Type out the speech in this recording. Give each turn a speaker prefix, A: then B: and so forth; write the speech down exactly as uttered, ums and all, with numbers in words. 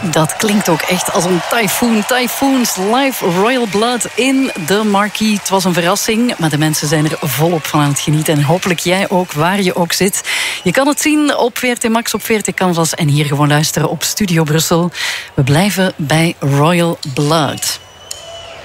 A: Dat klinkt ook echt als een tyfoon. Typhoons live Royal Blood in de Marquee. Het was een verrassing, maar de mensen zijn er volop van aan het genieten. En hopelijk jij ook, waar je ook zit. Je kan het zien op V R T Max, op V R T Canvas en hier gewoon luisteren op Studio Brussel. We blijven bij Royal Blood.